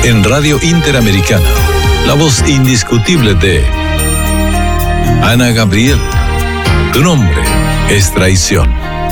En Radio Interamericana, la voz indiscutible de Ana Gabriel. Tu nombre es traición.